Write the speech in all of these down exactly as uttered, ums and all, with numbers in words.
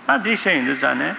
다 디셔인도 전에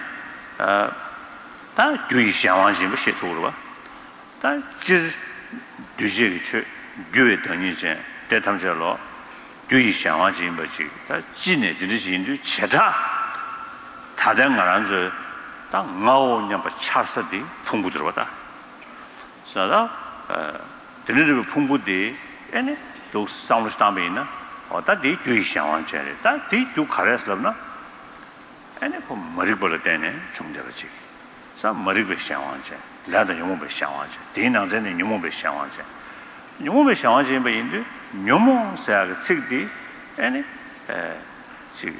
어다 주의 상황이 뭐 시도로 다지 주제기 쳐 교회 다니제 대탐절로 주의 상황이 뭐지 다 지네 들으신도 제다 다른 거란저 딱 나오냐 뭐 차서디 풍부 들어다 그래서 어 들으르 풍부디 에네 또 사운드 스타메나 어다디 주의 상황이 다디 두 카레스럽나 에네 그 머리벌 때네 중대로지 사 머리벌 상황이 라다 용모벌 상황이 대낭전에 용모벌 상황이 용모벌 상황이 뭐인데 묘모사가 책디 에네 에 지금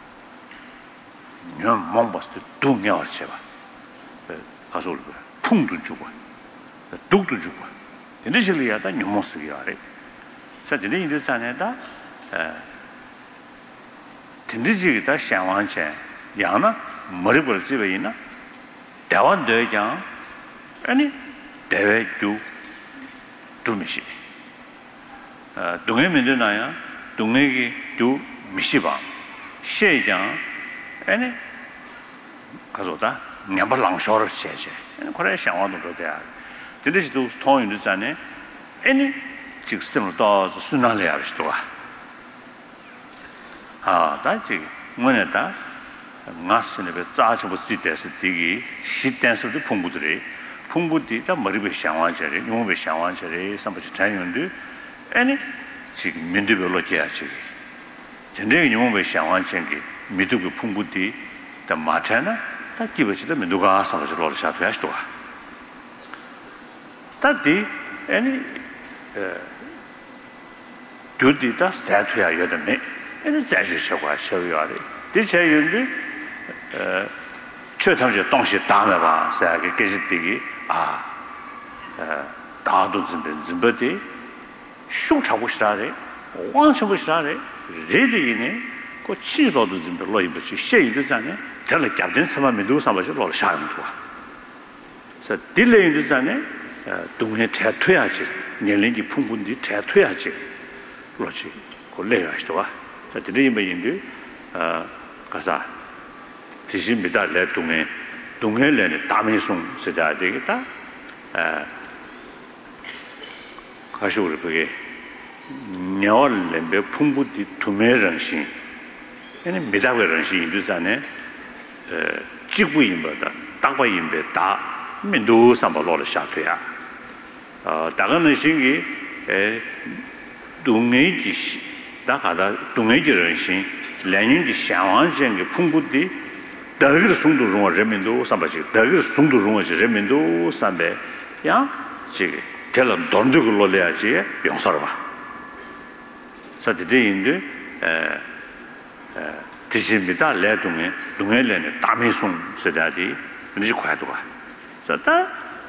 녀 몽버스 두명을 쳐봐 가서 올거 풍도 주고 독도 주고 근데실이야다 녀모스기야래 사진이 인도산에다 에 진지지다 상황체 양나 머리벌 집에 있나 대원 대장 아니 대외주 주미시 어 동해면도 나야 동해기 주 미시바 시장 아니 가서다 냠발랑쇼를 세제 그래 상황도 돼야 근데도 통인도 전에 아니 직선으로 더 순환을 해야 하시더라 아 다지 뭐냐다 나스네 배 짜주고 지대서 되게 시댄서도 풍부들이 풍부디다 머리배 상황자리 용배 상황자리 삼부지 자연도 아니 지금 면도별로 해야지 전에 용배 상황자기 미두고 풍부디 다 마찬가 다 기버지다 누가 삼부지로 샤도야시도 다디 아니 에 두디다 사투야 여드네 아니 자주셔가 sho야리 디체윤디 에 최상적 동시 다음에봐 사게 계시되기 아 다도 좀 좀버디 흉차고 싶다래 왕셔고 싶다래 레디네 그 치료도 좀 별로 입지 셰이도 전에 될 잡된 사람이 누구 삼아서 로 샤는도 그래서 딜레이도 전에 동네 퇴퇴하지 년龄이 풍분디 퇴퇴하지 그렇지 골래야 시도가 자 딜레이면인데 어 가사 지심이다 내 동네 동해내는 담에송 쓰자 되겠다 에 가시고 그게 녀월렘베 풍부디 투매런신 얘네 미다베런신 인도산에 에 직부인보다 땅바인베 다 민도 삼발로를 샤트야 어 다가는 신기 에 동해지 다가다 동해지런신 랜윤지 상황적인 풍부디 다그 송도롱人民都 삼바지 다그 송도롱人民都 삼배 야 지금 텔은 돈도 걸려야지 용서를 봐 사디인데 에 드십니다 레동에 동해내는 담에송 세다디 그지 과도가 그래서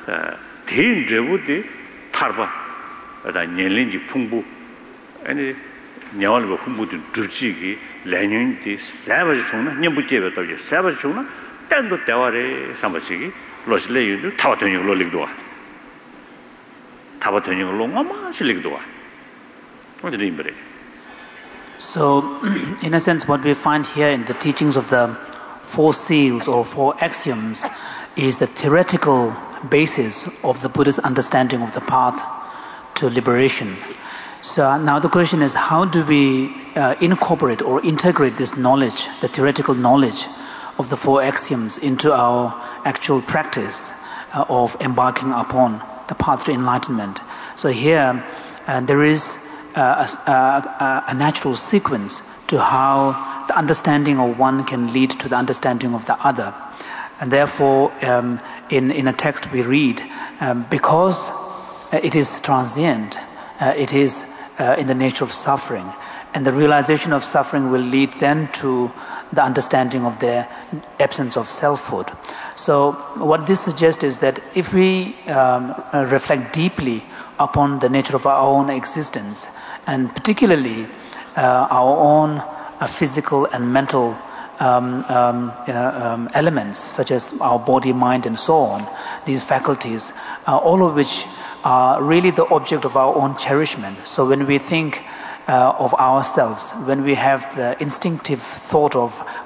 대인제부디 탈바 다 년龄이 풍부 아니 냐월고 풍부디 주지기 래년디 세버지 총나 년부제베도 세버지 총나 딴도 대화래 삼바지기 로실레유도 타바토니 로릭도와 타바토니 로마마 실릭도와 어디 임베레 So, in a sense, what we find here in the teachings of the four seals or four axioms is the theoretical basis of the Buddha's understanding of the path to liberation. So now the question is, how do we uh, incorporate or integrate this knowledge, the theoretical knowledge of the four axioms into our actual practice uh, of embarking upon the path to enlightenment? So here, uh, there is Uh, a, a, a natural sequence to how the understanding of one can lead to the understanding of the other. And therefore, um, in, in a text we read, um, because it is transient, uh, it is uh, in the nature of suffering, and the realization of suffering will lead then to the understanding of the absence of selfhood. So what this suggests is that if we um, reflect deeply upon the nature of our own existence, and particularly uh, our own uh, physical and mental um, um, you know, um, elements, such as our body, mind, and so on, these faculties, uh, all of which are really the object of our own cherishment. So when we think uh, of ourselves, when we have the instinctive thought of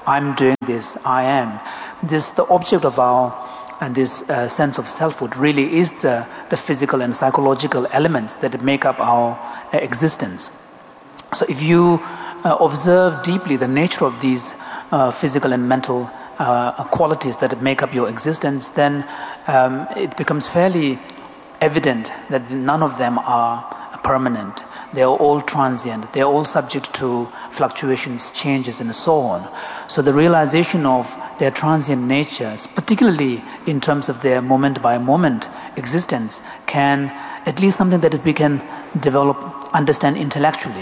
I'm doing this, I am. This, the object of our, and this uh, sense of selfhood really is the, the physical and psychological elements that make up our uh, existence. So if you uh, observe deeply the nature of these uh, physical and mental uh, qualities that make up your existence, then um, it becomes fairly evident that none of them are permanent. They are all transient. They are all subject to fluctuations, changes, and so on. So the realization of their transient natures, particularly in terms of their moment-by-moment existence, can at least something that we can develop, understand intellectually.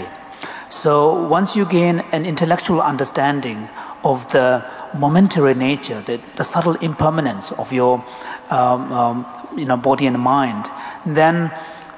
So once you gain an intellectual understanding of the momentary nature, the, the subtle impermanence of your um, um, you know, body and mind, then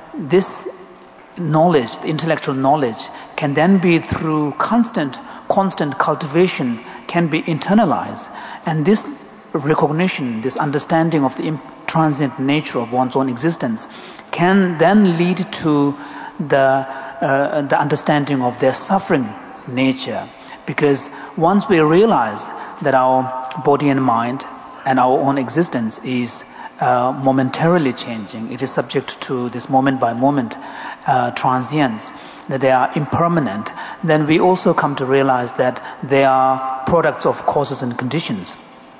this knowledge, the intellectual knowledge, can then be through constant, constant cultivation, can be internalized. And this recognition, this understanding of the transient nature of one's own existence can then lead to the, uh, the understanding of their suffering nature. Because once we realize that our body and mind and our own existence is uh, momentarily changing, it is subject to this moment-by-moment uh, transience, that they are impermanent, then we also come to realize that they are products of causes and conditions.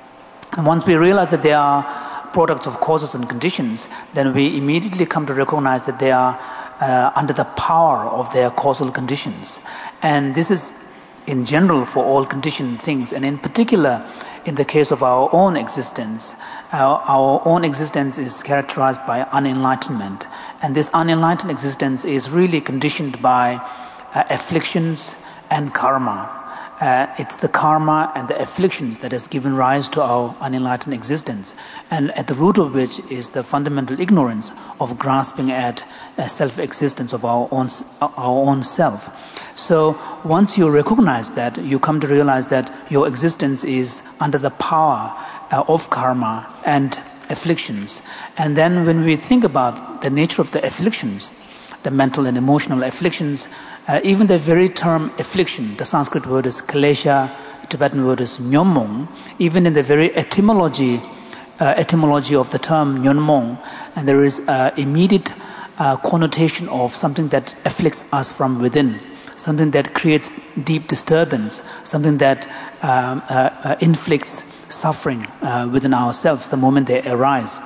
And once we realize that they are products of causes and conditions, then we immediately come to recognize that they are uh, under the power of their causal conditions. And this is in general for all conditioned things, and in particular in the case of our own existence. Our, our own existence is characterized by unenlightenment, and this unenlightened existence is really conditioned by uh, afflictions and karma. Uh, it's the karma and the afflictions that has given rise to our unenlightened existence, and at the root of which is the fundamental ignorance of grasping at uh, self-existence of our own, our own self. So once you recognize that, you come to realize that your existence is under the power uh, of karma and afflictions. And then when we think about the nature of the afflictions, the mental and emotional afflictions, uh, even the very term affliction, the Sanskrit word is klesha, the Tibetan word is nyonmong, even in the very etymology, uh, etymology of the term nyonmong, and there is uh, immediate uh, connotation of something that afflicts us from within, something that creates deep disturbance, something that um, uh, uh, inflicts suffering uh, within ourselves the moment they arise.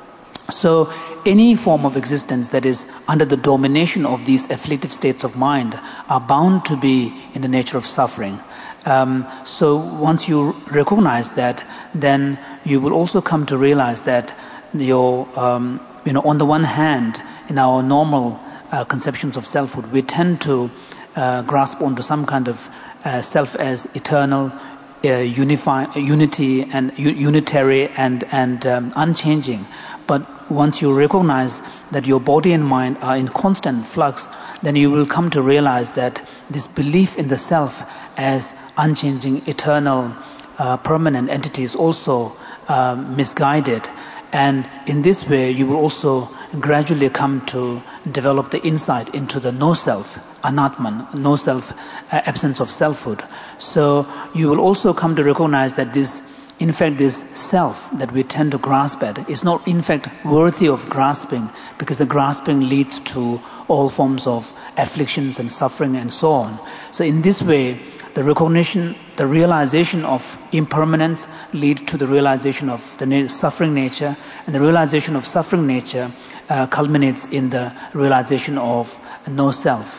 So any form of existence that is under the domination of these afflictive states of mind are bound to be in the nature of suffering. Um, so once you recognize that, then you will also come to realize that your, um, you know, on the one hand, in our normal uh, conceptions of selfhood, we tend to Uh, grasp onto some kind of uh, self as eternal, uh, unify, unity and u- unitary and and um, unchanging. But once you recognize that your body and mind are in constant flux, then you will come to realize that this belief in the self as unchanging, eternal, uh, permanent entity is also uh, misguided. And in this way, you will also gradually come to develop the insight into the no-self, anatman, no-self, uh, absence of selfhood. So you will also come to recognize that this, in fact, this self that we tend to grasp at is not, in fact, worthy of grasping, because the grasping leads to all forms of afflictions and suffering and so on. So in this way, the recognition, the realization of impermanence lead to the realization of the na- suffering nature, and the realization of suffering nature uh, culminates in the realization of no self.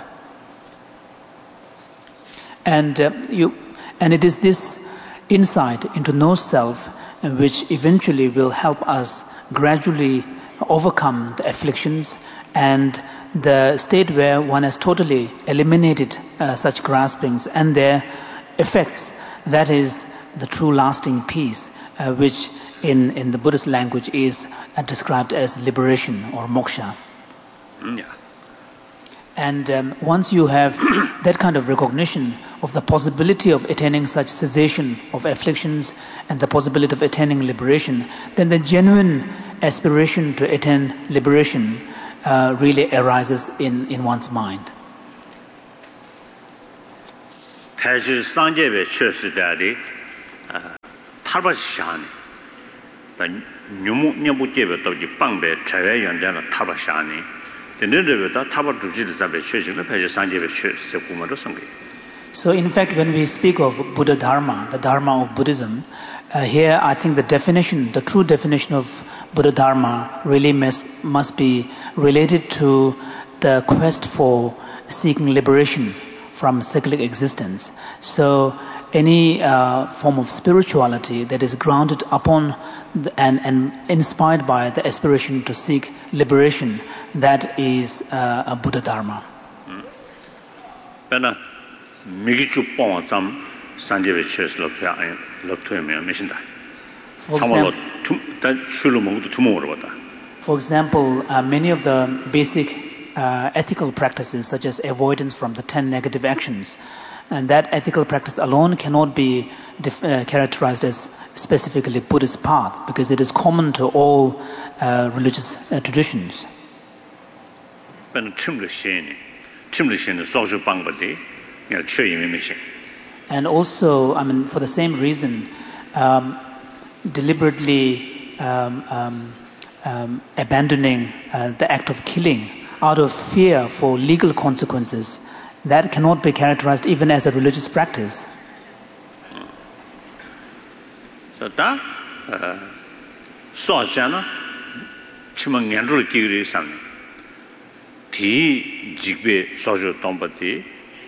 And uh, you, and it is this insight into no self uh, which eventually will help us gradually overcome the afflictions and the state where one has totally eliminated uh, such graspings and their effects. That is the true lasting peace, uh, which in, in the Buddhist language is uh, described as liberation or moksha. Yeah. And um, once you have that kind of recognition of the possibility of attaining such cessation of afflictions and the possibility of attaining liberation, then the genuine aspiration to attain liberation uh, really arises in, in one's mind. 还是上界的确实在的， 타바샤니 뉴무 녀부제베 또지 빵베 차외 연자는 타바샤니 데네르베다 타바 주지를 잡에 최신의 배제 산제베 최세구마로 성게. So in fact, when we speak of Buddha Dharma, the Dharma of Buddhism, uh, here I think the definition, the true definition of Buddha Dharma really must, must be related to the quest for seeking liberation from cyclic existence. So any uh, form of spirituality that is grounded upon the, and, and inspired by the aspiration to seek liberation, that is uh, a Buddha Dharma. Mm. 미기주 뽕점 산제베 최스로 펴 럭토에면 메신다. 상월로 다 술로 먹어도 투모로 보다. For example, uh, many of the basic uh, ethical practices such as avoidance from the ten negative actions, and that ethical practice alone cannot be def- uh, characterized as specifically Buddhist path because it is common to all uh, religious uh, traditions. 근데 침르신이 침르신의 소주 방법이 And also, I mean, for the same reason, um, deliberately um, um, um, abandoning uh, the act of killing out of fear for legal consequences, that cannot be characterized even as a religious practice. So that, so jana, chimang yanru kiri samni, ti jigbe soju tombati.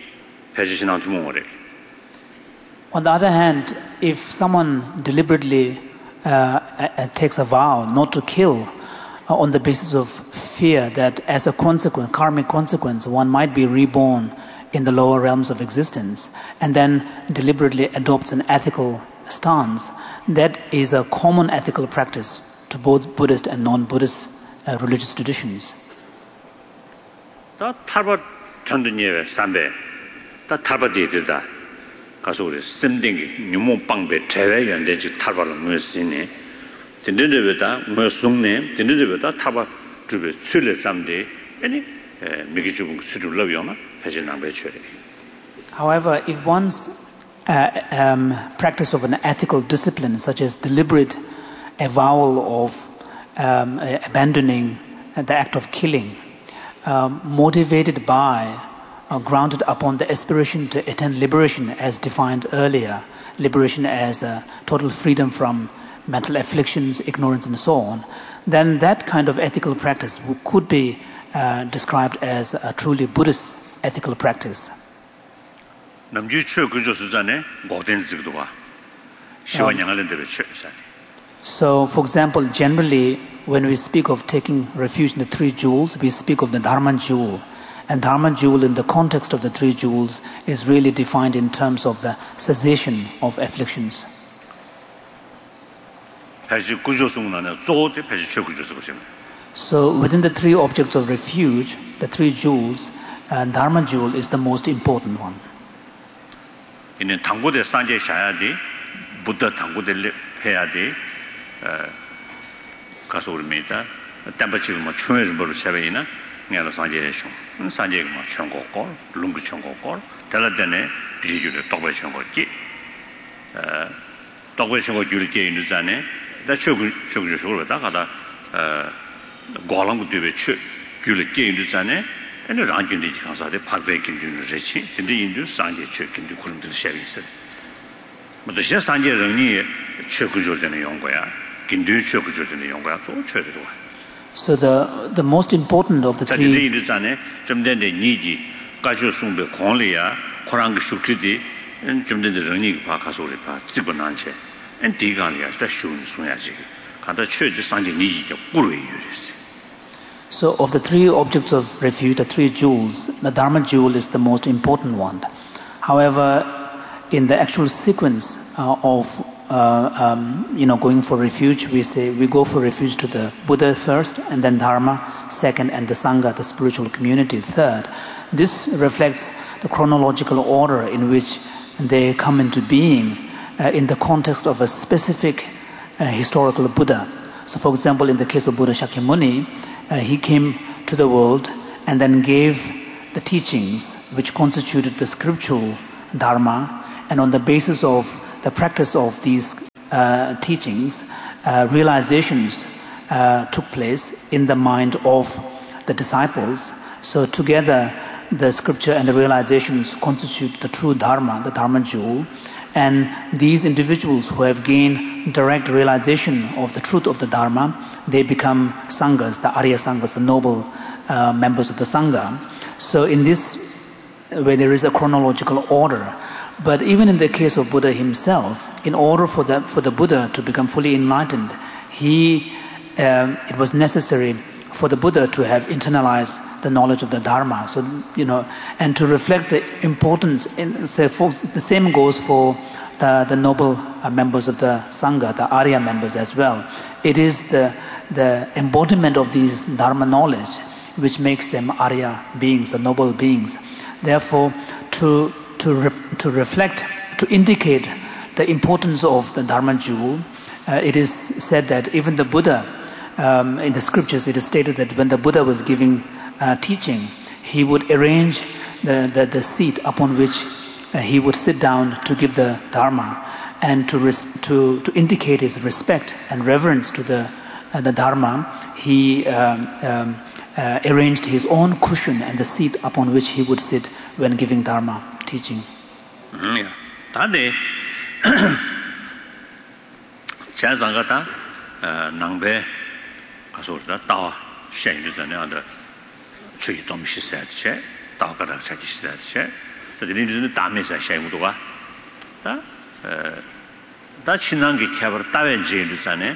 On the other hand, if someone deliberately uh, uh, takes a vow not to kill uh, on the basis of fear that as a consequence, karmic consequence, one might be reborn in the lower realms of existence, and then deliberately adopts an ethical stance, that is a common ethical practice to both Buddhist and non-Buddhist uh, religious traditions. 다 탈바디들다 가서 우리 샘딩이 뉴모 빵배 제외 연대지 탈바를 무엇이니 딘딘데베다 무엇송네 딘딘데베다 탈바 주베 출레 잠데 아니 미기 주분 수줄러요나 배진랑 배쳐야 돼. However, if one's uh, um, practice of an ethical discipline such as deliberate avowal of um, abandoning the act of killing um, motivated by Uh, grounded upon the aspiration to attain liberation as defined earlier, liberation as uh, total freedom from mental afflictions, ignorance and so on, then that kind of ethical practice w- could be uh, described as a truly Buddhist ethical practice. Um, so, for example, generally when we speak of taking refuge in the three jewels, we speak of the Dharma jewel. And Dharma jewel in the context of the three jewels is really defined in terms of the cessation of afflictions. So within the three objects of refuge, the three jewels, uh, Dharma jewel is the most important one. 이는 당고대 산제 샤야디 부ද්ධ 당고대 해야디 가서 우리입니다. 땀바치고 뭐 추회를 벌을 샤베이나 내가 산제에 좀 산제가 뭐 청고고 룽구 청고고 달라데네 비주를 똑바로 청고지 어 똑바로 청고 줄게 있는 자네 다 쇼그 쇼그 쇼를 다가다 어 고랑고 되베 추 줄게 있는 자네 에너 랑진디 강사데 파베 긴디는 제치 근데 인도 산제 추 긴디 그런들 샤비스 뭐도 시 산제 랑니 추그 줄되는 용거야 긴디 추그 줄되는 용거야 또 추르도 So the the most important of the three So of the three objects of refuge, the three jewels, the Dharma jewel is the most important one. However, in the actual sequence uh, of Uh, um, you know, going for refuge, we say we go for refuge to the Buddha first, and then Dharma second, and the Sangha, the spiritual community, third. This reflects the chronological order in which they come into being uh, in the context of a specific uh, historical Buddha. So, for example, in the case of Buddha Shakyamuni, uh, he came to the world and then gave the teachings which constituted the scriptural Dharma, and on the basis of the practice of these uh, teachings, uh, realizations uh, took place in the mind of the disciples. So together, the scripture and the realizations constitute the true Dharma, the Dharma jewel. And these individuals who have gained direct realization of the truth of the Dharma, they become Sanghas, the Arya Sanghas, the noble uh, members of the Sangha. So in this way, there is a chronological order. But even in the case of Buddha himself, in order for the, for the Buddha to become fully enlightened, he, um, it was necessary for the Buddha to have internalized the knowledge of the Dharma. So, you know, and to reflect the importance, in, say, for, the same goes for the, the noble uh, members of the Sangha, the Arya members as well. It is the, the embodiment of these Dharma knowledge which makes them Arya beings, the noble beings. Therefore, to, to, re, to reflect, to indicate the importance of the Dharma jewel, uh, it is said that even the Buddha, um, in the scriptures, it is stated that when the Buddha was giving uh, teaching, he would arrange the, the, the seat upon which uh, he would sit down to give the Dharma, and to, res, to, to indicate his respect and reverence to the, uh, the Dharma, he um, um, uh, arranged his own cushion and the seat upon which he would sit when giving Dharma teaching. Yeah. Tade Chazangata Nangbe Kasurda Tawa Shen Luzan under Chui Tom she said, She, Tawkata Chaki said, She, so the Indian Tamis and Shen Udua. That Chinangi Caber Taven Jay Luzane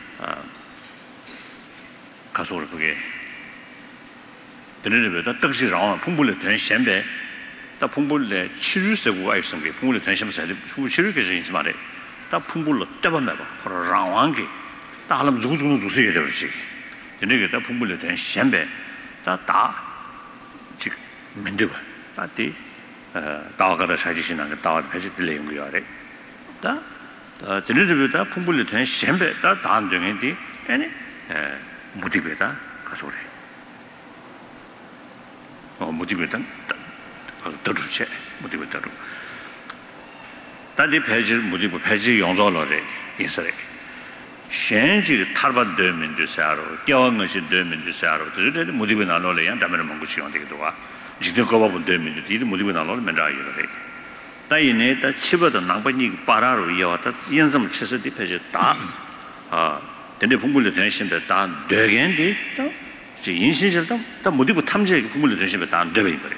Kasurbuge. The little bit of Tuxi Round, Pumbul ten Shembe, the Pumbul Chirus of wife some Pumbul ten said, who Chirukis in Smare, the Pumbul Tabamaba, or Rawangi, the Halam Zuzun to see it. The nigger, the Pumbul ten Shembe, the Da Chick Menduba, that the Dagara Sajishin and the Dad Vegetarian we are. The little bit of Pumbul ten Shembe, that Dan doing the any motivata, Kasuri. 어 모티베이션 더르체 모티베이터로 다디 페이지 모티베 페이지 용조로래 인서래 현지 탈바 되면도사로 겨워것이 되면도사로 그들 모티베 나눠래 양다면 먹고 시간 되기도와 지금 거봐 되면도 이 모티베 나눠래 맨다이래 다이네 다 치버도 낭번이 빠라로 이어왔다 연습 치서디 페이지 다아 근데 풍불도 되는 신데 다 되겠는데 또 인신실도 다 모두고 탐지에 풍물로 전심에 다 되어 버려.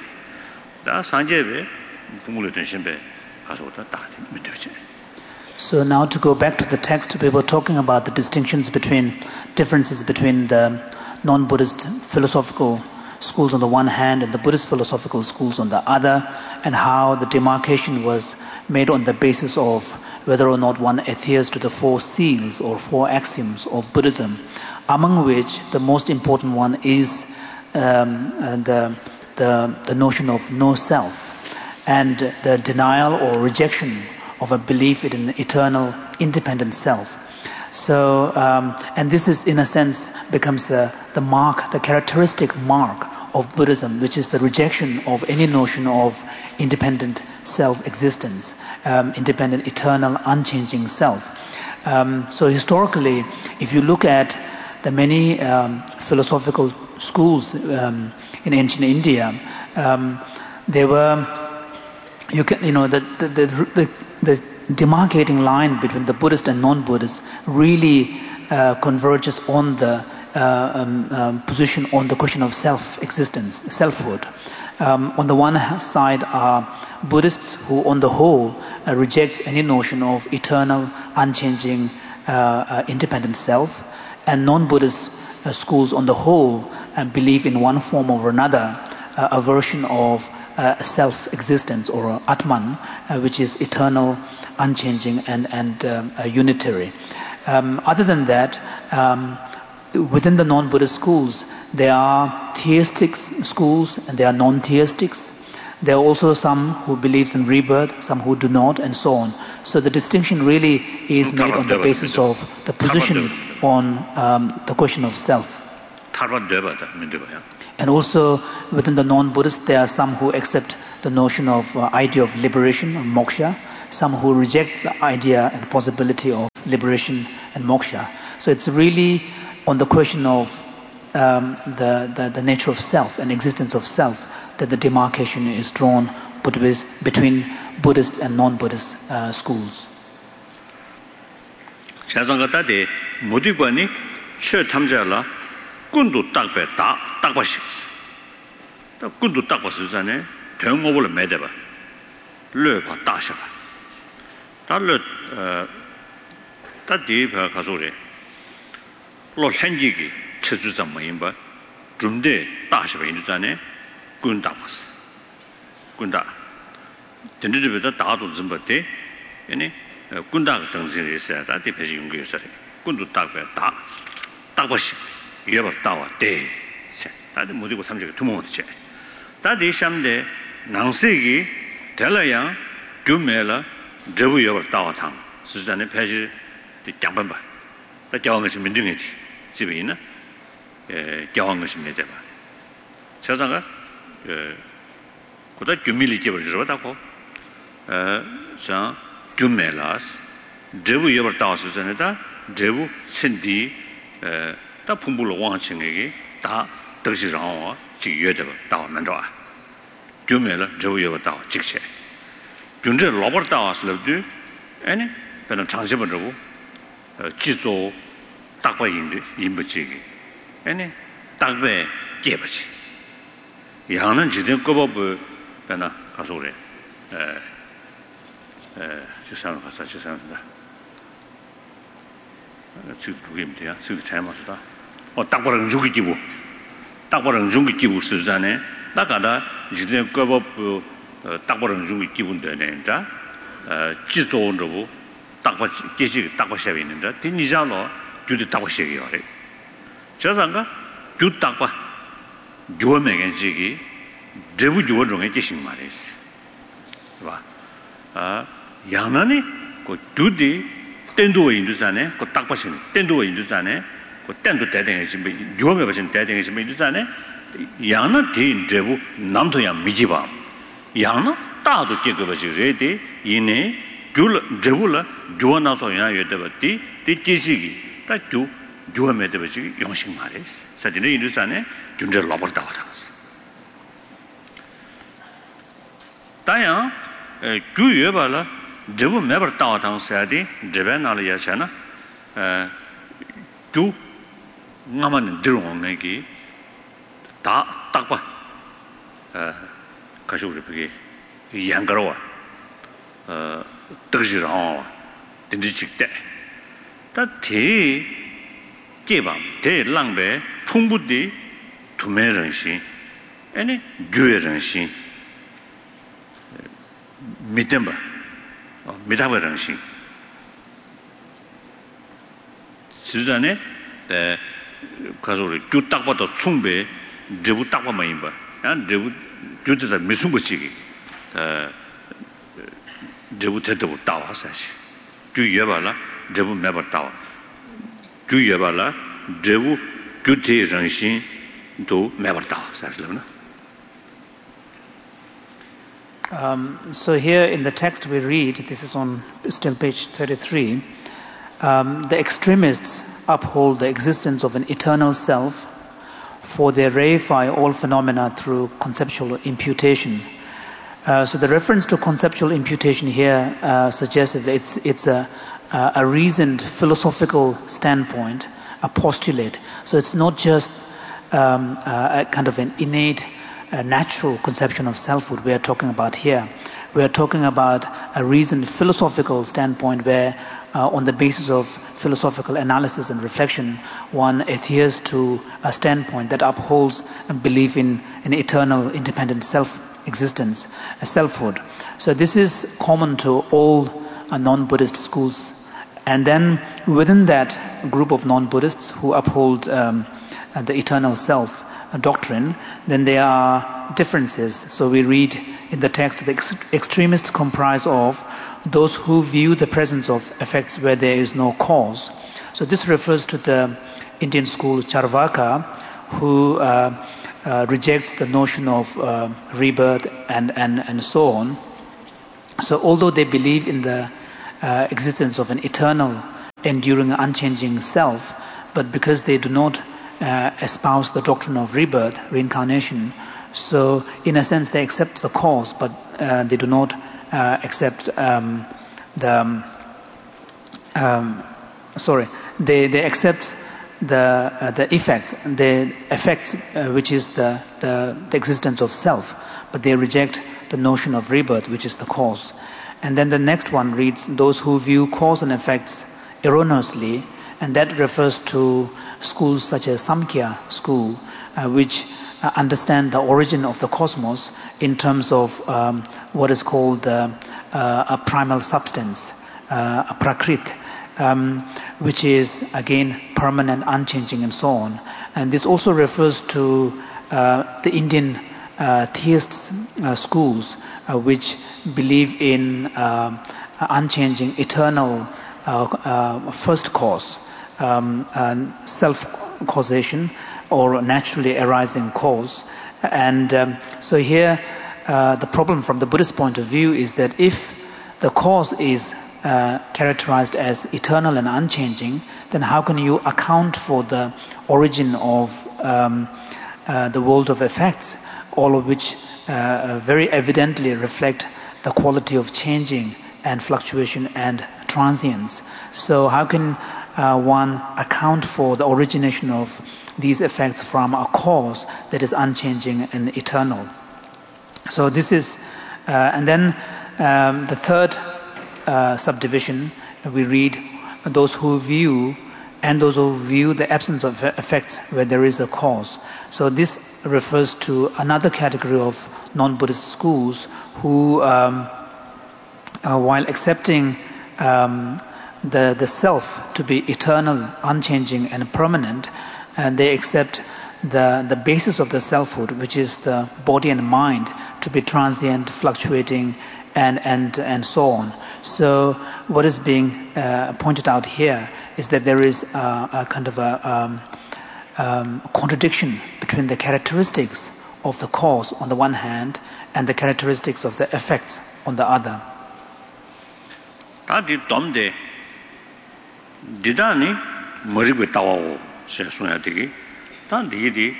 다 상제에 풍물로 전심에 가서 다 되죠. So now to go back to the text, we were talking about the distinctions between differences between the non-Buddhist philosophical schools on the one hand and the Buddhist philosophical schools on the other, and how the demarcation was made on the basis of whether or not one adheres to the four seals or four axioms of Buddhism, among which the most important one is um, the, the, the notion of no self and the denial or rejection of a belief in an eternal, independent self. So, um, and this is in a sense becomes the, the mark, the characteristic mark of Buddhism, which is the rejection of any notion of independent self-existence, um, independent, eternal, unchanging self. Um, so historically, if you look at the many um, philosophical schools um, in ancient India, um, they were, you can, you know, the the, the the the demarcating line between the Buddhist and non-Buddhist really uh, converges on the uh, um, um, position on the question of self-existence, selfhood. Um, on the one side are Buddhists who, on the whole, uh, reject any notion of eternal, unchanging, uh, uh, independent self. And non-Buddhist uh, schools on the whole uh, believe in one form or another uh, a version of uh, self-existence or Atman, uh, which is eternal, unchanging and, and um, uh, unitary. Um, other than that, um, within the non-Buddhist schools, there are theistic schools and there are non-theistics. There are also some who believe in rebirth, some who do not, and so on. So the distinction really is made on the basis of the position on um, the question of self. And also within the non-Buddhists, there are some who accept the notion of uh, idea of liberation, or moksha. some who reject the idea and possibility of liberation and moksha. So it's really on the question of um, the, the, the nature of self and existence of self that the demarcation is drawn between Buddhist and non-Buddhist uh, schools. 자상가다데 모두관이 최 탐자라 군도 딱배 다 딱바시. 또 군도 딱바스잖아요. 병업을 매대봐. 르바 다셔봐. 달러 어 다디가 가소래. 로 현지기 체주자 뭐인바. 좀데 다셔봐 인도잖아요. 군 딱바스. 군다. 전주집에다 다도 좀 봤대. 얘네 군다 등진이 있어야 다디 배지 용기였어요. 군도 딱배 다 딱바시. 예버 따와 대. 다들 모두고 삼적이 두모듯이. 다디 샴데 낭세기 될라야 주메라 저부 예버 따와탕. 수잔의 배지 장반바. 다 교환 것이 민중이 집에 있나? 에 교환 것이 내대봐. 저자가 에 그다 주밀이 집을 주러다고 에 자, 주메라스 저부 예버 따와 수잔에다 저부 신디 에 다 풍부로 왕칭에게 다德是让我几月的到门着啊，就没了，周围到这些，就这老板到是了的，哎呢，反正长期不着不，呃，制作大块印的印不起的，哎呢，大块接不起，洋人今天搞不不，反正告诉我嘞，呃，呃，就上了啥就上了的，呃，这个主给不对啊，这个钱嘛是的。어 딱바랑 중기 기부 딱바랑 중기 기부 쓰잖아요. 나가다 이제 그거 어 딱바랑 중기 기부인데 자 어, 지도원으로 딱바 계시 딱바 셔 있는데 뒤니자로 주도 딱바 셔요. 저상가 주 딱바 교매겐 지기 제부 주원 중에 계신 말이지. 봐. 아, 양나니 그 주디 땐도 인도잖아요. 그 딱바 셔 땐도 인도잖아요. 그 땐도 대대는 지금 요매 버진 대대는 지금 인도잖아요. 양나 대 제부 남도야 미지바. 양나 따도 깨고 버지 레디 이네 줄 제부라 조나서 야여데버티 티치시기 따주 조매데 버지 용식 말이스. 사진에 인도잖아요. 준저 로버다 와서. 다야 주여 봐라. 제부 매버 따와당 사야디 제베나를 야잖아. 주 나만 들어오는 게 다 딱봐. 어, 가지고 그게 양가로와. 어, 뜻이랑 된지직대. 다대 개방 대랑배 풍부디 두매런신. 아니 교회런신. 믿음바. 어, 믿어버런신. 지전에 에 가서 주 딱봐도 충배 제부 딱봐만 임바 안 제부 주도 미순 것이기 에 제부 대도 따와서시 주 예발라 제부 매버 따와 주 예발라 제부 주티 정신도 매버 따와서시나. Um, so here in the text we read, this is on still page thirty-three, um, the extremists uphold the existence of an eternal self, for they reify all phenomena through conceptual imputation. Uh, so the reference to conceptual imputation here uh, suggests that it's, it's a, a reasoned philosophical standpoint, a postulate. So it's not just um, a, a kind of an innate, a natural conception of selfhood we are talking about here. We are talking about a reasoned philosophical standpoint where uh, on the basis of philosophical analysis and reflection, one adheres to a standpoint that upholds a belief in an eternal, independent self-existence, a selfhood. So this is common to all uh, non-Buddhist schools. And then within that group of non-Buddhists who uphold um, uh, the eternal self uh, doctrine, then there are differences. So we read in the text, the ex- extremists comprise of those who view the presence of effects where there is no cause. So this refers to the Indian school Charvaka, who uh, uh, rejects the notion of uh, rebirth and, and, and so on. So although they believe in the uh, existence of an eternal, enduring, unchanging self, but because they do not uh, espouse the doctrine of rebirth, reincarnation, so in a sense they accept the cause, but uh, they do not uh, accept um, the um, sorry they they accept the uh, the effect, the effect uh, which is the, the the existence of self, but they reject the notion of rebirth, which is the cause. And then the next one reads, those who view cause and effects erroneously, and that refers to schools such as Samkhya school, uh, which uh, understand the origin of the cosmos in terms of um, what is called uh, uh, a primal substance, uh, a prakrit, um, which is again permanent, unchanging, and so on. And this also refers to uh, the Indian uh, theist uh, schools, uh, which believe in uh, unchanging, eternal uh, uh, first cause, um, and self-causation, or naturally arising cause. And um, so here, uh, the problem from the Buddhist point of view is that if the cause is uh, characterized as eternal and unchanging, then how can you account for the origin of um, uh, the world of effects, all of which uh, very evidently reflect the quality of changing and fluctuation and transience. So how can uh, one account for the origination of these effects from a cause that is unchanging and eternal? So this is, uh, and then um, the third uh, subdivision, we read, those who view and those who view the absence of effects where there is a cause. So this refers to another category of non-Buddhist schools who, um, uh, while accepting um, the, the self to be eternal, unchanging, and permanent, and they accept the, the basis of the selfhood, which is the body and mind, to be transient, fluctuating, and, and, and so on. So what is being uh, pointed out here is that there is a, a kind of a um, um, contradiction between the characteristics of the cause on the one hand and the characteristics of the effects on the other. Tadi domde didani morigwe tawo she sunya digi tan digi di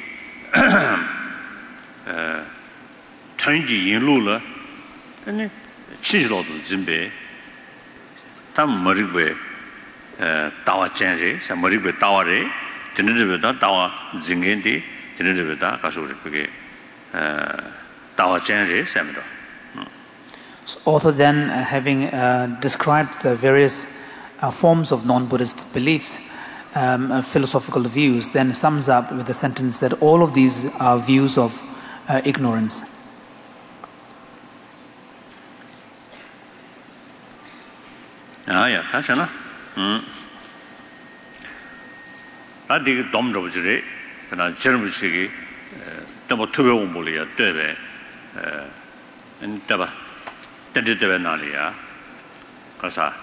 eh tanji yinlu la ane chijlo du jimbe tam morigwe eh tawa chenje sa morigwe tawa re tinrebe da tawa jingen di tinrebe da kasu re pege eh tawa chenje samdo. Author then, uh, having uh, described the various uh, forms of non-Buddhist beliefs, um, uh, philosophical views, then sums up with the sentence that all of these are views of uh, ignorance. Ah, yeah, that's enough. Hmm. That the dom robbery, and I generally double two molia, debe, and double. Tadi tewe nali ya, kasa,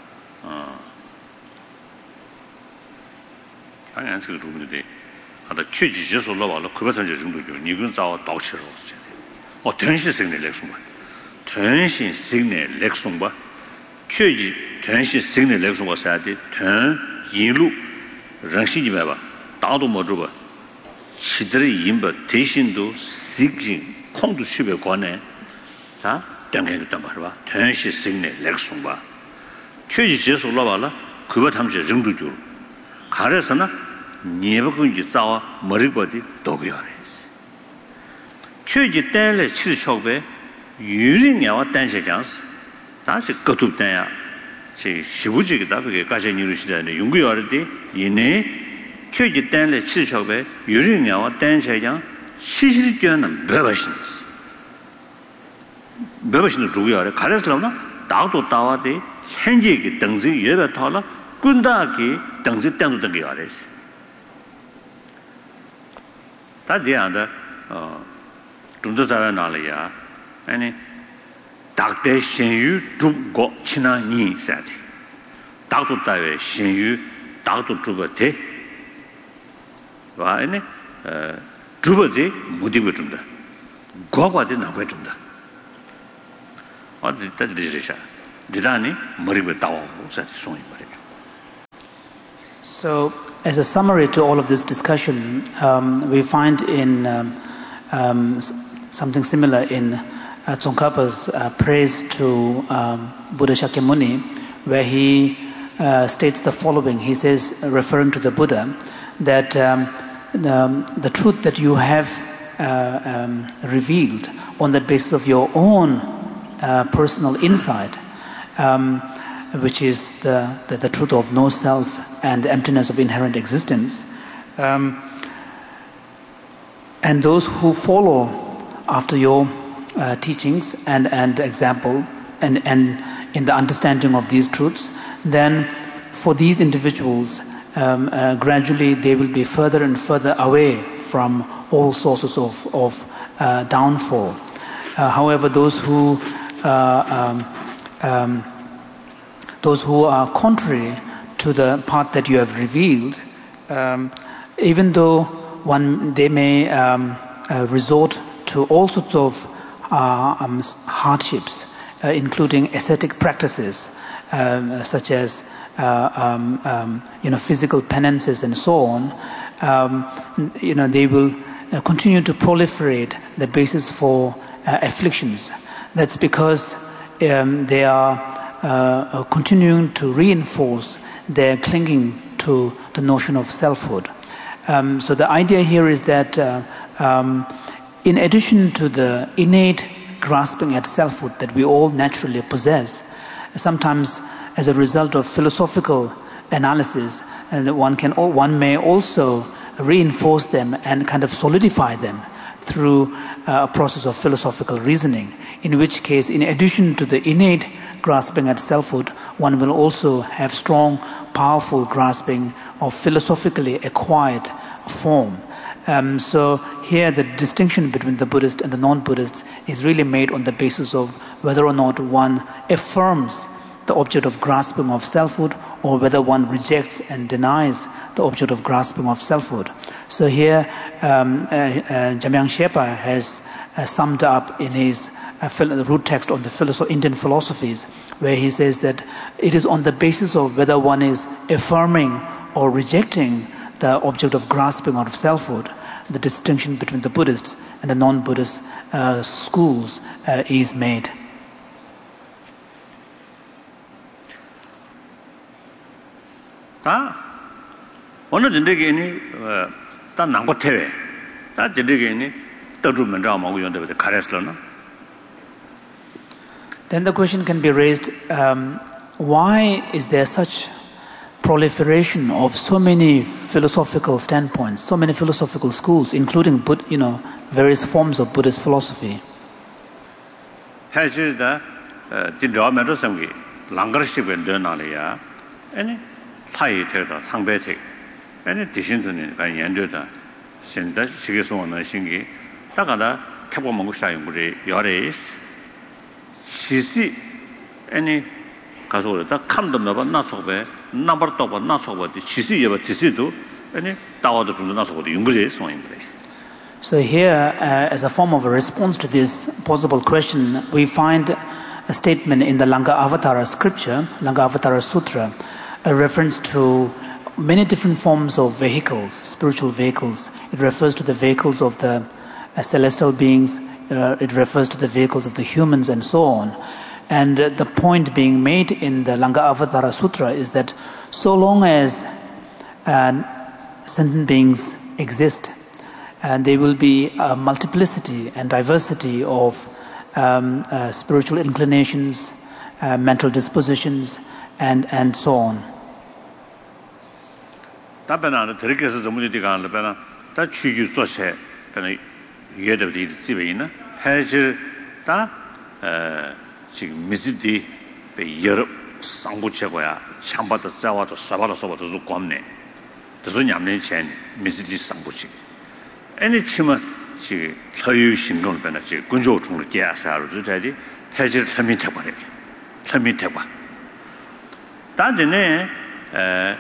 당연히 그 rumde, 하다 취지 제소 나와로 그것은 정도 좀 이건 자와 도치로 오지. 어 전시 생내 렉송 봐. 전시 생내 렉송 봐. 취지 전시 생내 렉송 봐야 돼. 전 인루 정신이 봐. 다도 못 줘 봐. 시들이 인바 대신도 식진 콩도 쉽게 관해. 자 당연히도 말봐. 전시 생내 렉송 봐. 취지 제소 나와라. 그거 잠시 정도 줘. 가래서나 니버군지 싸워 머리버디 도비어레스. 최지 때에 치르초베 유린야와 단세장스. 다시 거듭단야. 제 시부지기다 그게 가제니로 시대에 용구여르디 이내 최지 때에 치르초베 유린야와 단세장 시실견은 배바신스. 배바신도 누구야? 가래서나 나도 따와데 현재기 등지 예배 타라 군다기 등지 땅도 등게 알았어. 다디안다 어 좀더 자야 나려야 아니 닥대 신유 두고 친나니 사티 닥도 따외 신유 닥도 두고대 와 아니 어 두고지 무디고 준다 고고지 나고 준다 어디 때리시샤 디라니 머리가 따오 송이 말이야. So, as a summary to all of this discussion, um, we find in um, um, something similar in uh, Tsongkhapa's uh, praise to um, Buddha Shakyamuni, where he uh, states the following. He says, referring to the Buddha, that um, the, the truth that you have uh, um, revealed on the basis of your own uh, personal insight, um, which is the, the, the truth of no self and emptiness of inherent existence. Um, and those who follow after your uh, teachings and, and example and, and in the understanding of these truths, then for these individuals, um, uh, gradually they will be further and further away from all sources of, of uh, downfall. Uh, however, those who uh, um, um, those who are contrary to the path that you have revealed, um, even though one they may um, uh, resort to all sorts of uh, um, hardships, uh, including ascetic practices, um, such as uh, um, um, you know physical penances and so on, um, you know they will uh, continue to proliferate the basis for uh, afflictions. That's because um, they are uh, continuing to reinforce their clinging to the notion of selfhood. Um, so the idea here is that uh, um, in addition to the innate grasping at selfhood that we all naturally possess, sometimes as a result of philosophical analysis, and one can one may also reinforce them and kind of solidify them through uh, a process of philosophical reasoning, in which case, in addition to the innate grasping at selfhood, one will also have strong, powerful grasping of philosophically acquired form. Um, so here the distinction between the Buddhist and the non-Buddhists is really made on the basis of whether or not one affirms the object of grasping of selfhood or whether one rejects and denies the object of grasping of selfhood. So here um, uh, uh, Jamyang Shepa has uh, summed up in his uh, phil- root text on the philosoph- Indian philosophies, where he says that it is on the basis of whether one is affirming or rejecting the object of grasping out of selfhood, the distinction between the Buddhists and the non-Buddhist uh, schools uh, is made. 다 어느 정도에니 다 남고태회 다 정도에니 떠주면 자마고 연대부터 가랬을나. Then the question can be raised, um, why is there such proliferation of so many philosophical standpoints, so many philosophical schools, including Bud- you know, various forms of Buddhist philosophy? 사실다 진짜면서 생기 랑거시변 되나리야. 아니 타이 되다 상배책. 아니 디신선이 간 연도다. 신다 시계소는 신기 다가다 태보 먹고 사용 우리 열에스 시시 아니 가서다 칸도 넣어 나서배 나버도 봐 나서봐 시시 예버 디시도 아니 다와도 좀 나서고 용거제 소인데. So here, uh, as a form of a response to this possible question, we find a statement in the Lanka-Avatara scripture, Lanka-Avatara Sutra, a reference to many different forms of vehicles, spiritual vehicles. It refers to the vehicles of the uh, celestial beings, uh, it refers to the vehicles of the humans and so on. And uh, the point being made in the Lanka-Avatara Sutra is that so long as uh, sentient beings exist, and there will be a multiplicity and diversity of um, uh, spiritual inclinations, uh, mental dispositions, and, and so on. 답변하는 드리께서 전문이 가는 배나 다 취주 조세 배나 예대비 집에이나 패질 다어 지금 미지디 배 여러 상부체고야 참바도 자와도 사바도 소바도 좀 겁네. 그래서 냠내 chen 미지디 상부치. 아니 치면 지 허유 신경 배나 지 군조 중을 계사로 저기 패질 탐이 되버려. 탐이 되봐. 단전에 에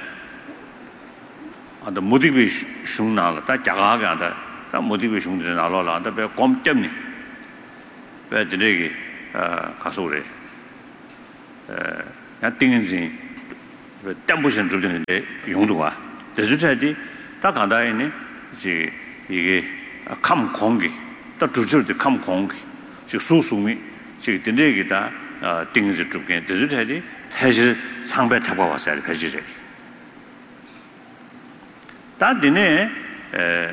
아다 모티베 슝나라 다 자가가다 다 모티베 슝들 나로라 다 배 꼼점니 배 드리기 가서 그래. 야 띵인지 땀부신 주는데 용도가. 대주자디 딱 간다이네. 이제 이게 감 공기. 딱 주저도 감 공기. 즉 소수미 즉 된데기다 어 띵인지 주게 대주자디 사실 상배 타고 왔어요. 대주자디. 다 되네 에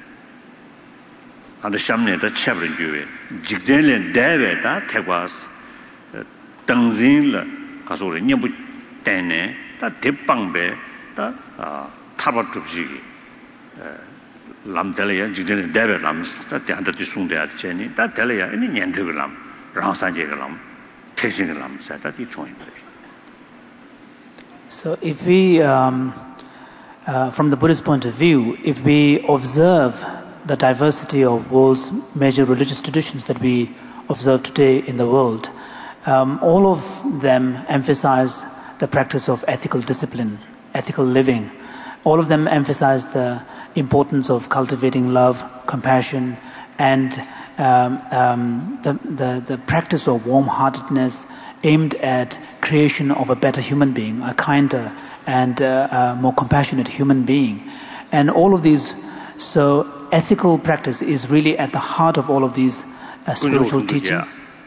안데 샴네다 챕르 교회 직전에 대회다 태과스 당진을 가서 녀부 때네 다 대방배 다 타바 줍지기 람텔이야 직전에 대회 람스다 대한테 송대야 되니 다 될이야 이 년도gram 랑산제gram 태신gram 사다디 좋은 So if we um Uh, from the Buddhist point of view, if we observe the diversity of world's major religious traditions that we observe today in the world, um, all of them emphasize the practice of ethical discipline, ethical living. All of them emphasize the importance of cultivating love, compassion, and um, um, the, the, the practice of warm-heartedness aimed at creation of a better human being, a kinder and uh, uh, more compassionate human being. And all of these, so ethical practice is really at the heart of all of these uh, spiritual teachings.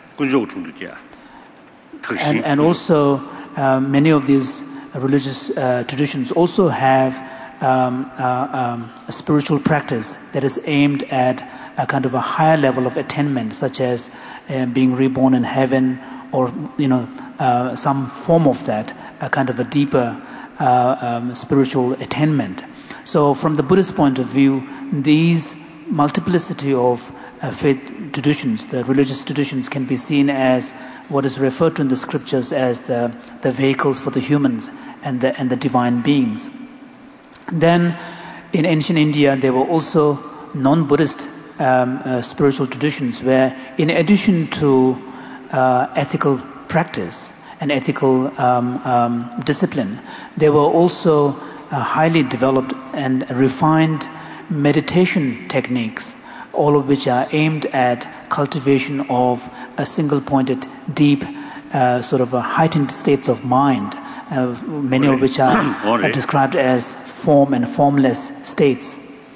And, and also, uh, many of these religious uh, traditions also have um, uh, um, a spiritual practice that is aimed at a kind of a higher level of attainment, such as uh, being reborn in heaven, or you know, uh, some form of that, a kind of a deeper Uh, um, spiritual attainment. So from the Buddhist point of view, these multiplicity of uh, faith traditions, the religious traditions, can be seen as what is referred to in the scriptures as the, the vehicles for the humans and the, and the divine beings. Then in ancient India, there were also non-Buddhist um, uh, spiritual traditions where, in addition to uh, ethical practice and ethical um, um, discipline, there were also uh, highly developed and refined meditation techniques, all of which are aimed at cultivation of a single-pointed, deep, uh, sort of a heightened states of mind, uh, many of which are, are described as form and formless states.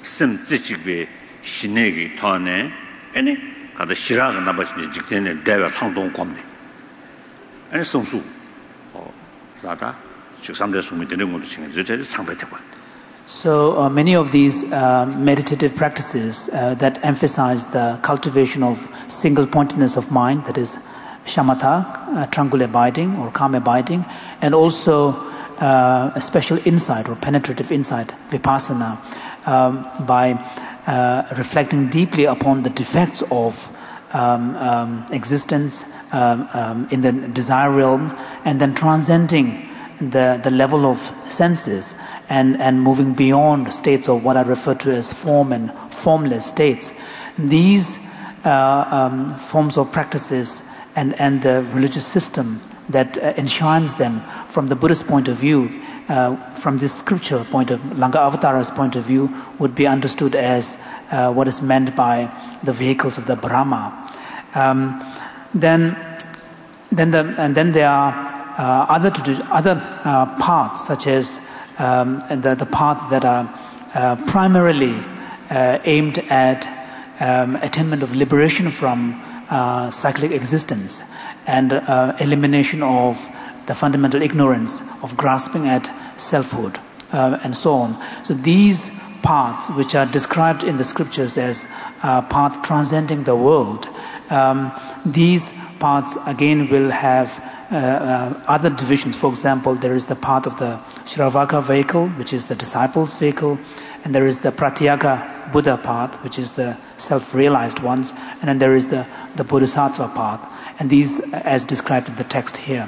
So uh, many of these uh, meditative practices uh, that emphasize the cultivation of single-pointedness of mind, that is shamatha, uh, tranquil abiding or calm abiding, and also uh, a special insight or penetrative insight, vipassana, um, by uh, reflecting deeply upon the defects of um, um, existence um, um, in the desire realm, and then transcending the, the level of senses and, and moving beyond states of what I refer to as form and formless states. These uh, um, forms of practices and, and the religious system that uh, enshrines them from the Buddhist point of view, uh, from this scripture point of Lankavatara's point of view, would be understood as uh, what is meant by the vehicles of the Brahma. Um, then, then the, and then there are uh, other other uh, paths, such as um, the, the paths that are uh, primarily uh, aimed at um, attainment of liberation from uh, cyclic existence and uh, elimination of the fundamental ignorance of grasping at selfhood, uh, and so on. So these paths, which are described in the scriptures as uh, path transcending the world, um, these paths again will have uh, uh, other divisions. For example, there is the path of the Shravaka vehicle, which is the disciples' vehicle, and there is the Pratyeka Buddha path, which is the self-realized ones, and then there is the, the Bodhisattva path, and these as described in the text here.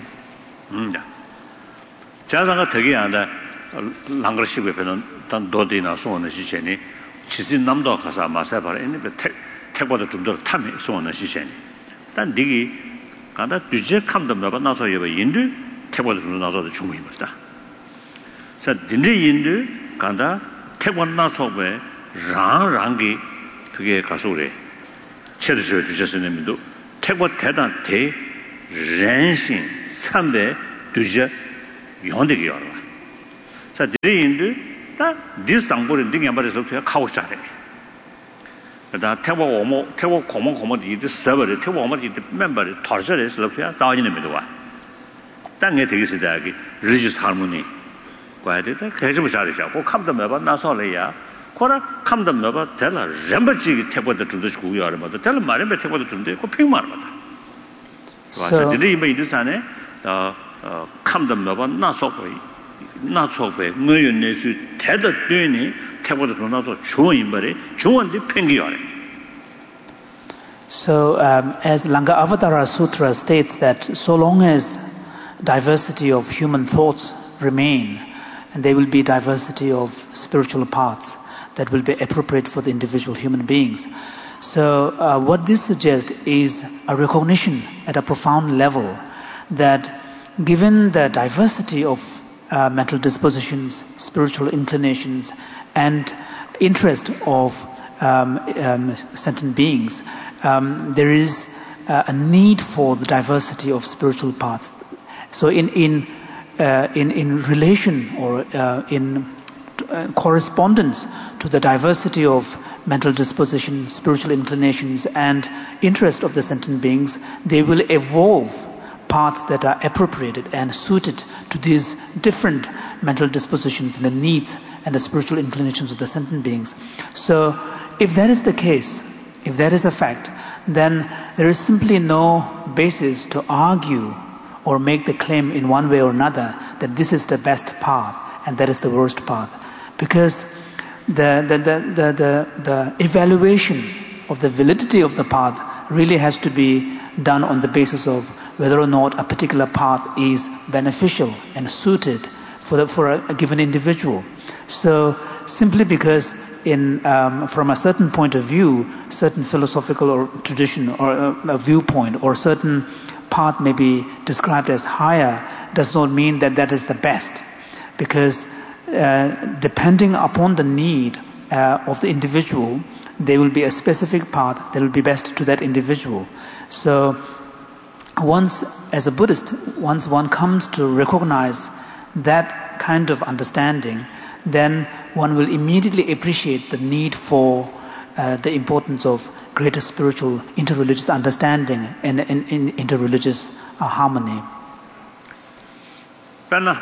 자상가 되게 안다 랑거시고 배는 단 도디나 소원의 시체니 지진 남도 가서 마사바를 있는 배 태고도 좀더 탐이 소원의 시체니 단 니기 간다 뒤제 감도 몇번 나서 여봐 인도 태고도 좀 나서도 중요합니다. 자 딘데 인도 간다 태고 나서배 랑랑기 그게 가서 그래 체드셔 주셨으면도 태고 대단 대人性三百对着用的个了。在这里인도 다 디상보를 등에 말해서 또 가고 싶다. 다 태고 오모 태고 고모 고모도 이 서버를 태고 오모도 멤버를 터져서 또 자원이는 믿어와. 땅에 되게 시대하기 religious harmony 과에다 계속 잘하셔. 고 감도 매번 나서래야. 고라 감도 매번 될라 렘버지 태고도 좀도 주고요. 알아봐도 될 말에 태고도 좀도 있고 핑만 말다. 그래서 이제 이번 이두산에 어 감도 매번 나서고 나서고 뭐였네수 대도 되니 태고도 좀 나서 좋은 말에 좋은데 핑기요. So um, as Lankavatara Sutra states that so long as diversity of human thoughts remain, and there will be diversity of spiritual paths that will be appropriate for the individual human beings. So uh, what this suggests is a recognition at a profound level that given the diversity of uh, mental dispositions, spiritual inclinations, and interest of um, um, sentient beings, um, there is uh, a need for the diversity of spiritual paths. So in in uh, in in relation or uh, in uh, correspondence to the diversity of mental disposition, spiritual inclinations, and interest of the sentient beings, they will evolve paths that are appropriated and suited to these different mental dispositions and the needs and the spiritual inclinations of the sentient beings. So if that is the case, if that is a fact, then there is simply no basis to argue or make the claim in one way or another that this is the best path and that is the worst path. Because the, the, the, the, the, the evaluation of the validity of the path really has to be done on the basis of whether or not a particular path is beneficial and suited for, the, for a, a given individual. So simply because in, um, from a certain point of view, certain philosophical or tradition or a, a viewpoint or certain path may be described as higher does not mean that that is the best, because uh, depending upon the need uh, of the individual, there will be a specific path that will be best to that individual. So once, as a Buddhist, once one comes to recognize that kind of understanding, then one will immediately appreciate the need for uh, the importance of greater spiritual interreligious understanding and, and, and interreligious uh, harmony. Penna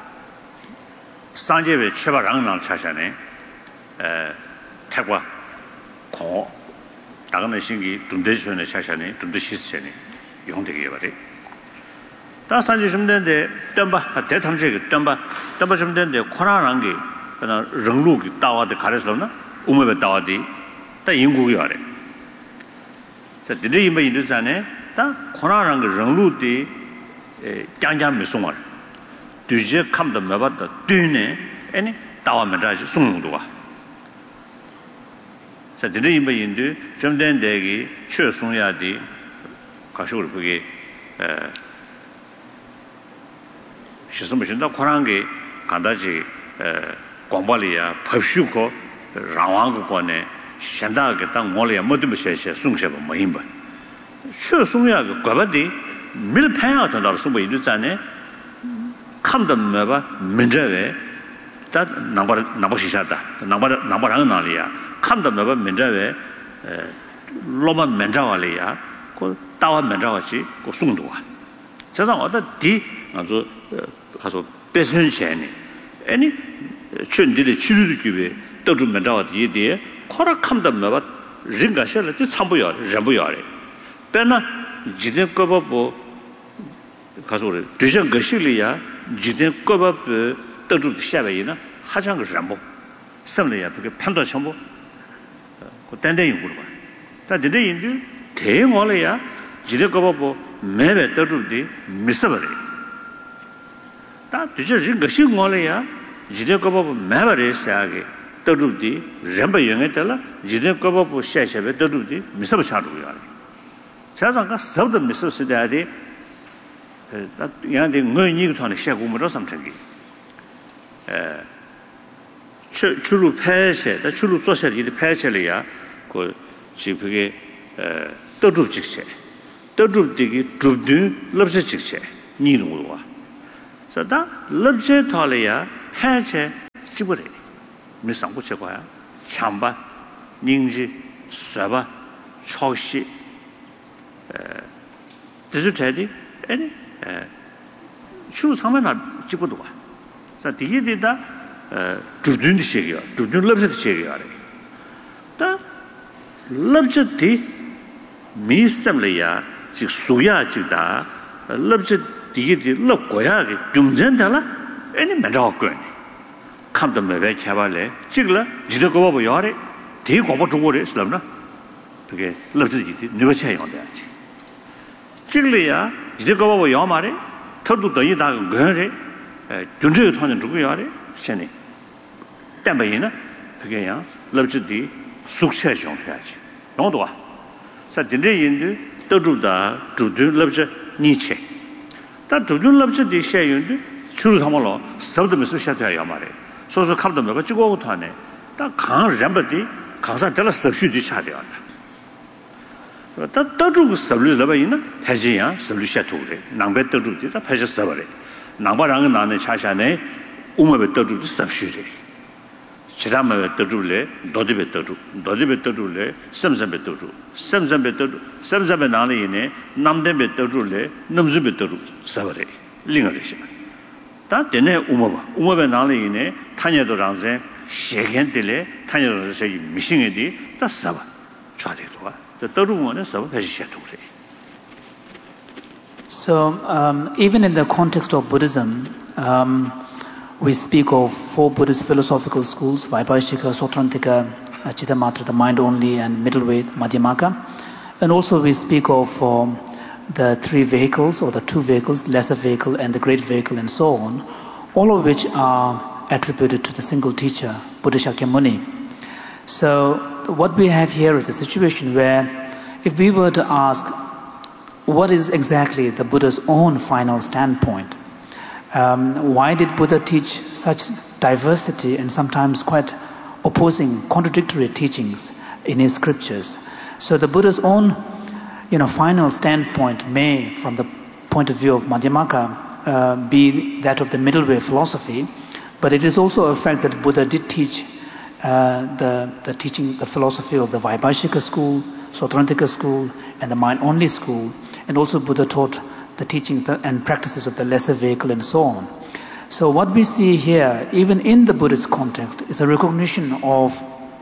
Sanjay Chevarang Chashane, Tagua, Ko, Dagana Shingi, Tundeshun Chashane, Tundeshishane, Yong de Gavare. Da Sanjay Shumden de Dumba, a dead Hamjig, Dumba, Dumba Shumden de Korangi, and a Runglu Tawa de Karislona, Umaba Tawadi, the Yungu Yare. So the day in the Zane, the Koranang Runglu de Janja Misumar. Duje come the Mabata, Dune, any Tawa Madraj Sungdua. So the day in the Indu, Shumden Degi, Chur Sunyadi, Kashur Pugi, Shisumishinda Korangi, Kandaji, Gombalia, Pashuko, Rawangu Kone, Shanda Getang Molia, Modibusha, Sungshab, Mahimba. Chur Sunya, Gabadi, Mil Payat and also by Duzane. Come the Meva, Minjave, that number Nabashishata, number Nabaranalia, come the Meva Minjave, Loma Menjavalia, called Tawa Menjavachi, or Sundua. Says other D, has a business channy. Any chun did a churu, Dodu Menjava dear, Cora come the Meva, Ringa Shell, it's Sambuya, Rambuyari. Penna, Jidin Kobo, Casore, Dijan Gashilia. Jidin Koba Dodu Shavina, Hajang Rambo. Suddenly, because Panda Chambo, Tende in Gurba. That the day in you, Temolia, Jidakobo, Mebe Dodu, Missabari. That the Gashin Molia, Jidakobo, Maveri Sagi, Dodu, Ramba Yungetella, Jidakobo, Shashabe, Dodu, Missabachadu. Sazanga served the Mississippi. That young thing, no need to understand or something. Chulu Peshe, the Chulu Society, the Peshelia, called Chipke, Dodu Chixe. 떠줍되기 줍든 럽제 직체 니로와 자다 럽제 탈이야 해제 집으래 미상고 제거야 참바 닝지 쇠바 초시 에 디지털이 아니 에 슈 상면나 집어도 와 자 뒤에 되다 에 줍든 시기야 줍든 럽제 시기야 다 럽제 미스zamle야 즉 수야지다 럽제 디게 럽고야게 중전달라 아니 맞아거니 감도 매배 개발래 지글라 지도고 봐 요래 대고보 중고래 있으나 그게 럽제디 누가 채용돼야지 지글이야 지도고 봐 요말에 터도 더 이다 그래 준저 통하는 누구 요래 신이 때문에는 그게야 럽제디 숙세 정해야지 너도 와 자, 진짜인데 떠주다 주든 럽제 니체. 다 주든 럽제 디셔인데 주로 삼을로 서도면서 셔야 말해. 소소 칼도 먹고 찍고 타네. 다 강remedy 강사 들어 섭슈지 차려야. 다 떠주고 섭류 러바이나 해지야 섭류 셔토래. 남배 떠주지 다 패셔 섭어래. 남바랑은 나네 차샤네 우마베 떠주지 섭슈지. 지라마베 떠줄래 도디베 떠주 도디베 떠줄래 샘샘베 떠주 샘샘베 떠주 샘샘베 나리네 남데베 떠줄래 넘즈베 떠주 사버레 링어리시 다 되네 우마바 우마베 나리네 타녀도 랑제 셰겐들레 타녀도 세 미싱에디 다 사바 좌대도가 저 떠주면은 사바 배시셔도래 So um, even in the context of Buddhism um, we speak of four Buddhist philosophical schools, Vaibhashika, Sautrantika, Chittamatra, the mind only, and middleweight, Madhyamaka. And also we speak of um, the three vehicles, or the two vehicles, lesser vehicle and the great vehicle, and so on, all of which are attributed to the single teacher, Buddha Shakyamuni. So what we have here is a situation where if we were to ask what is exactly the Buddha's own final standpoint, Um, why did Buddha teach such diversity and sometimes quite opposing, contradictory teachings in his scriptures? So the Buddha's own, you know, final standpoint may, from the point of view of Madhyamaka, uh, be that of the middle way philosophy, but it is also a fact that Buddha did teach uh, the, the teaching, the philosophy of the Vaibhashika school, Sautrantika school, and the mind-only school, and also Buddha taught the teachings and practices of the lesser vehicle and so on. So what we see here, even in the Buddhist context, is a recognition of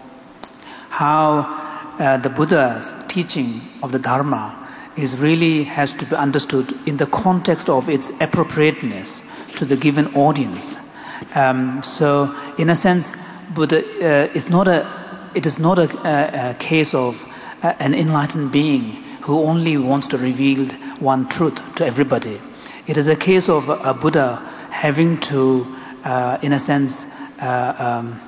how uh, the Buddha's teaching of the Dharma is really has to be understood in the context of its appropriateness to the given audience. Um, so in a sense, Buddha uh, is not a, it is not a, a, a case of uh, an enlightened being who only wants to reveal one truth to everybody. It is a case of a Buddha having to, uh, in a sense, uh, um,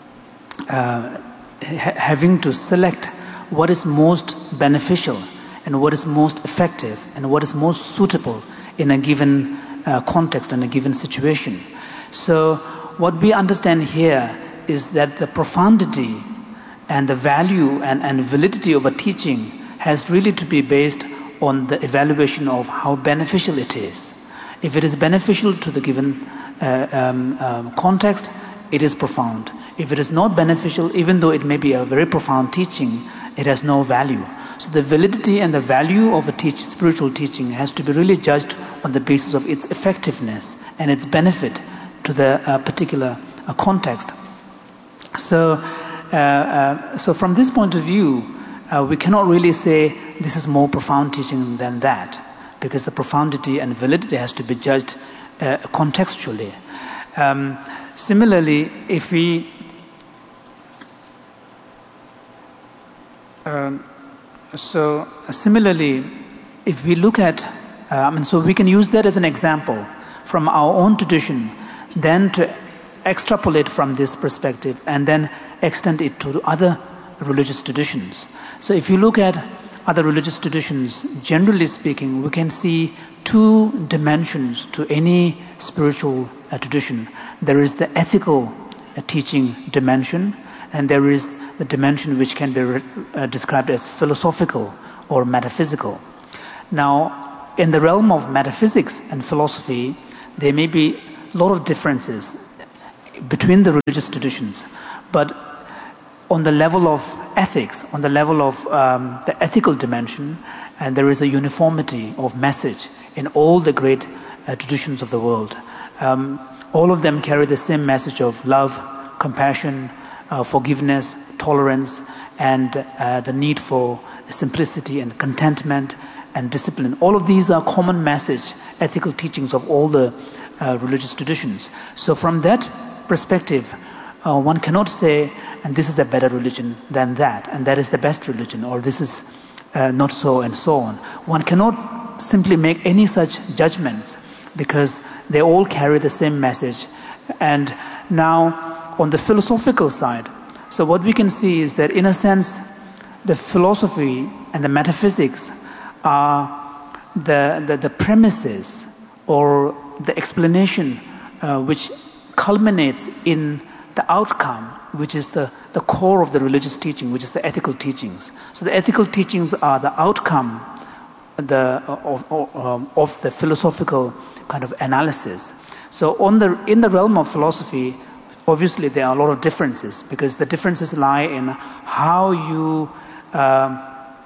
uh, ha- having to select what is most beneficial and what is most effective and what is most suitable in a given uh, context and a given situation. So what we understand here is that the profundity and the value and, and validity of a teaching has really to be based on the evaluation of how beneficial it is. If it is beneficial to the given uh, um, um, context, it is profound. If it is not beneficial, even though it may be a very profound teaching, it has no value. So the validity and the value of a teach, spiritual teaching has to be really judged on the basis of its effectiveness and its benefit to the uh, particular uh, context. So, uh, uh, so from this point of view, uh, we cannot really say this is more profound teaching than that, because the profundity and validity has to be judged uh, contextually. Um, similarly, if we um, so similarly, if we look at, uh, I mean, so we can use that as an example from our own tradition, then to extrapolate from this perspective and then extend it to other religious traditions. So if you look at other religious traditions, generally speaking, we can see two dimensions to any spiritual uh, tradition. There is the ethical uh, teaching dimension, and there is the dimension which can be re- uh, described as philosophical or metaphysical. Now, in the realm of metaphysics and philosophy, there may be a lot of differences between the religious traditions, but on the level of ethics, on the level of um, the ethical dimension, and there is a uniformity of message in all the great uh, traditions of the world. Um, all of them carry the same message of love, compassion, uh, forgiveness, tolerance, and uh, the need for simplicity and contentment and discipline. All of these are common message, ethical teachings of all the uh, religious traditions. So from that perspective, uh, one cannot say, and this is a better religion than that, and that is the best religion, or this is uh, not so, and so on. One cannot simply make any such judgments because they all carry the same message. And now, on the philosophical side, so what we can see is that in a sense, the philosophy and the metaphysics are the, the, the premises or the explanation uh, which culminates in the outcome, which is the, the core of the religious teaching, which is the ethical teachings. So the ethical teachings are the outcome the, of, of, of the philosophical kind of analysis. So on the, in the realm of philosophy, obviously there are a lot of differences, because the differences lie in how you uh,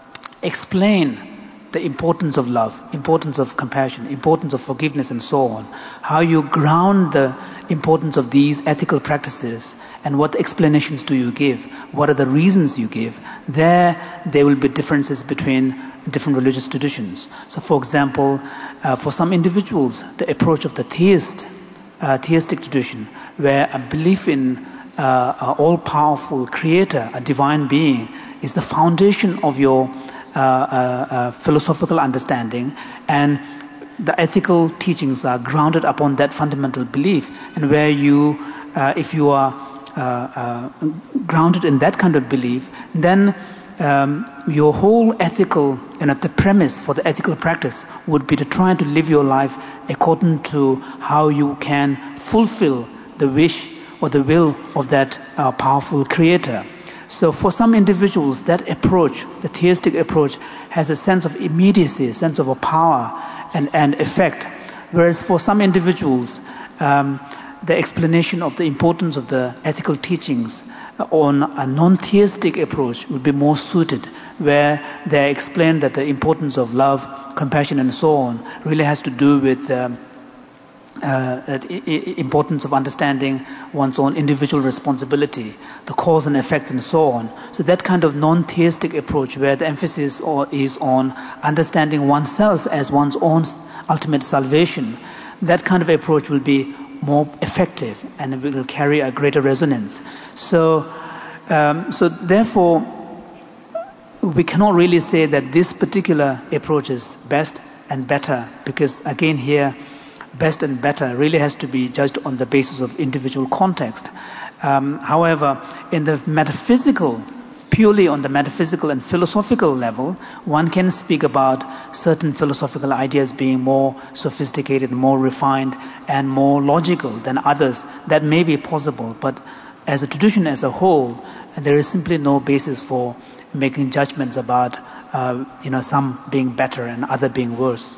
explain the importance of love, importance of compassion, importance of forgiveness, and so on. How you ground the importance of these ethical practices, and what explanations do you give? What are the reasons you give? There, there will be differences between different religious traditions. So, for example, uh, for some individuals, the approach of the theist, uh, theistic tradition, where a belief in uh, an all-powerful creator, a divine being, is the foundation of your uh, uh, uh, philosophical understanding, and the ethical teachings are grounded upon that fundamental belief, and where you, uh, if you are uh, uh, grounded in that kind of belief, then um, your whole ethical, and you know, the premise for the ethical practice would be to try to live your life according to how you can fulfill the wish or the will of that uh, powerful creator. So for some individuals, that approach, the theistic approach, has a sense of immediacy, a sense of a power and, and effect. Whereas for some individuals, um, the explanation of the importance of the ethical teachings on a non-theistic approach would be more suited, where they explain that the importance of love, compassion, and so on really has to do with um, Uh, the importance of understanding one's own individual responsibility, the cause and effect, and so on. So that kind of non-theistic approach, where the emphasis is on understanding oneself as one's own ultimate salvation, that kind of approach will be more effective and it will carry a greater resonance. So, um, so therefore, we cannot really say that this particular approach is best and better, because again here, best and better really has to be judged on the basis of individual context. Um, however, in the metaphysical, purely on the metaphysical and philosophical level, one can speak about certain philosophical ideas being more sophisticated, more refined, and more logical than others. That may be possible, but as a tradition as a whole, there is simply no basis for making judgments about uh, you know, some being better and other being worse.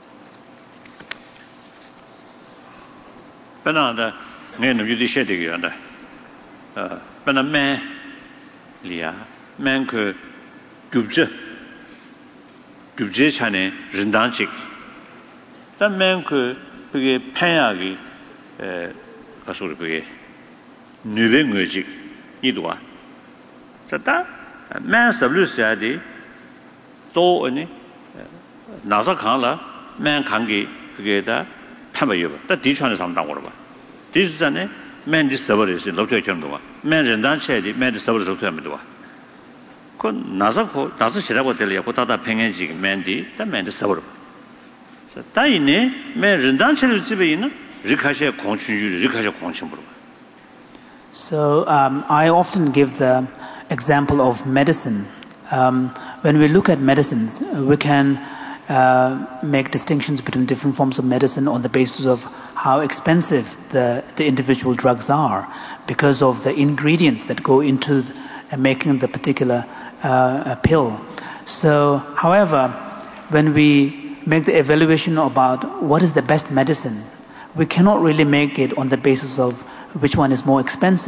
Banana, Nan of you shading under Banana Lia, Manco Gubje Gubje Chane, Rindanchik. That Manco Piggy Payagi, Kasuri, Nuve music, Idua. Sata, Man's of Luciadi, so any Nazakala, Man Kangi, Pigeda. That teach one is some down. This is a man discoveries in location. Man and dance, man discoveries of Tamidua. Nazako, Nazashira, Telia, Potata Penganji, Mandy, that man discovered. So, Taine, man and dance, Ricasha, Conchu, Ricasha Conchumbo. So, um, I often give the example of medicine. Um, when we look at medicines, we can Uh, make distinctions between different forms of medicine on the basis of how expensive the, the individual drugs are, because of the ingredients that go into uh, making the particular uh, pill. So, however, when we make the evaluation about what is the best medicine, we cannot really make it on the basis of which one is more expensive.